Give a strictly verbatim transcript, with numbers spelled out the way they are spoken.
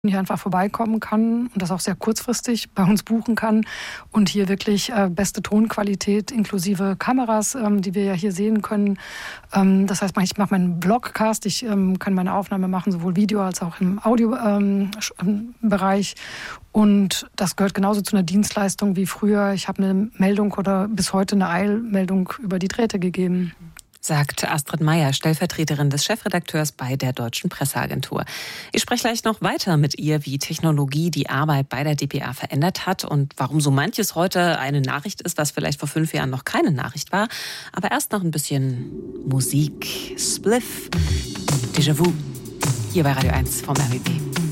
hier einfach vorbeikommen kann und das auch sehr kurzfristig bei uns buchen kann und hier wirklich äh, beste Tonqualität inklusive Kameras, ähm, die wir ja hier sehen können. Ähm, das heißt, ich mache meinen Vlogcast, ich ähm, kann meine Aufnahme machen, sowohl Video als auch im Audiobereich. Ähm, und das gehört genauso zu einer Dienstleistung wie früher. Ich habe eine Meldung oder bis heute eine Eilmeldung über die Drähte gegeben. Sagt Astrid Meyer, Stellvertreterin des Chefredakteurs bei der Deutschen Presseagentur. Ich spreche gleich noch weiter mit ihr, wie Technologie die Arbeit bei der D P A verändert hat und warum so manches heute eine Nachricht ist, was vielleicht vor fünf Jahren noch keine Nachricht war. Aber erst noch ein bisschen Musik. Spliff, Déjà-vu, hier bei Radio eins vom R B B.